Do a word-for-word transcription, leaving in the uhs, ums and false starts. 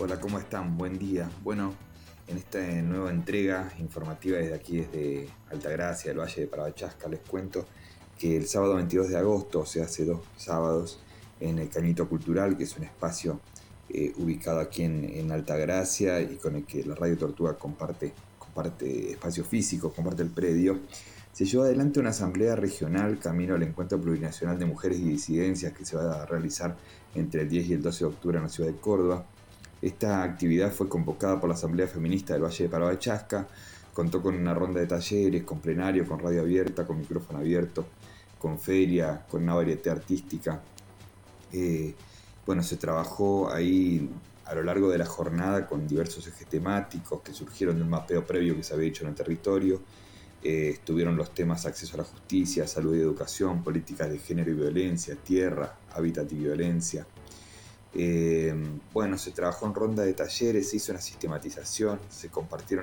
Hola, ¿cómo están? Buen día. Bueno, en esta nueva entrega informativa desde aquí, desde Altagracia, el Valle de Parabachasca, les cuento que el sábado veintidós de agosto, o sea, hace dos sábados, en el Cañito Cultural, que es un espacio eh, ubicado aquí en, en Altagracia y con el que la Radio Tortuga comparte, comparte espacio físico, comparte el predio, se llevó adelante una asamblea regional camino al Encuentro Plurinacional de Mujeres y Disidencias que se va a realizar entre el diez y el doce de octubre en la ciudad de Córdoba. Esta actividad fue convocada por la Asamblea Feminista del Valle de Parabachasca, contó con una ronda de talleres, con plenario, con radio abierta, con micrófono abierto, con feria, con una variedad artística. Eh, bueno, se trabajó ahí a lo largo de la jornada con diversos ejes temáticos que surgieron de un mapeo previo que se había hecho en el territorio. Eh, estuvieron los temas acceso a la justicia, salud y educación, políticas de género y violencia, tierra, hábitat y violencia. Eh, bueno, se trabajó en ronda de talleres, se hizo una sistematización, se compartieron